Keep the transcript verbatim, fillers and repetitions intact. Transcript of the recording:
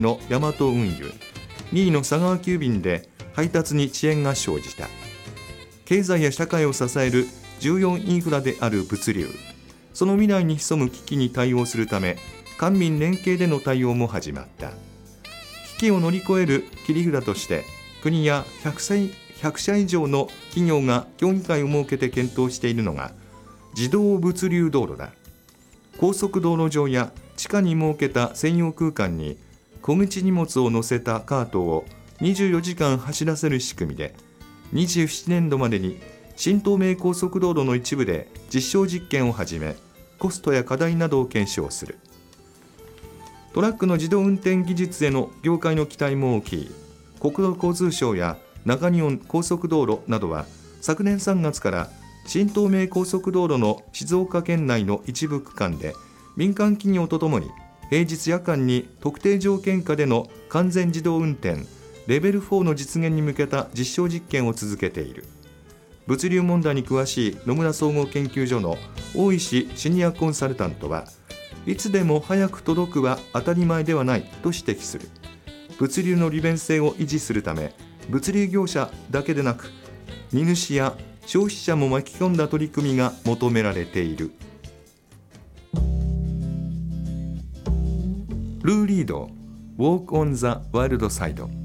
のヤマト運輸、にいの佐川急便で配達に遅延が生じた。経済や社会を支える重要インフラである物流、その未来に潜む危機に対応するため、官民連携での対応も始まった。危機を乗り越える切り札として、国やひゃくさいひゃくしゃ以上の企業が協議会を設けて検討しているのが自動物流道路だ。高速道路上や地下に設けた専用空間に小口荷物を載せたカートをにじゅうよじかん走らせる仕組みで、にじゅうななねんどまでに新東名高速道路の一部で実証実験を始め、コストや課題などを検証する。トラックの自動運転技術への業界の期待も大きい。国土交通省や中日本高速道路などは昨年さんがつから新東名高速道路の静岡県内の一部区間で民間企業とともに平日夜間に特定条件下での完全自動運転レベルフォーの実現に向けた実証実験を続けている。物流問題に詳しい野村総合研究所の大石シニアコンサルタントは、いつでも早く届くは当たり前ではないと指摘する。物流の利便性を維持するため、物流業者だけでなく荷主や消費者も巻き込んだ取り組みが求められている。ルー・リード Walk on the Wild Side。